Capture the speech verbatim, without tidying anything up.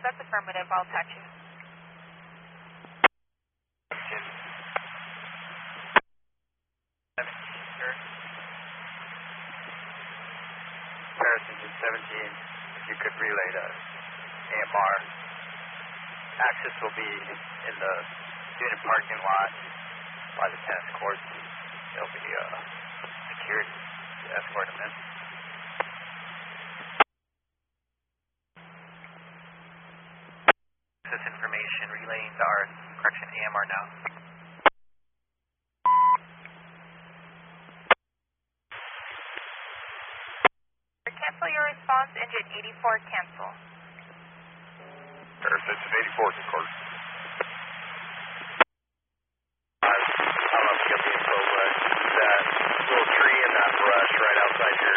that's affirmative. I'll attach you. Paris Engine seventeen, if you could relay to A M R. Access will be in the student parking lot by the tennis courts. There'll be uh, security to escort them in. This information relaying to our correction A M R now. Cancel your response, engine eighty-four, cancel. Paris Engine eighty-four, of course.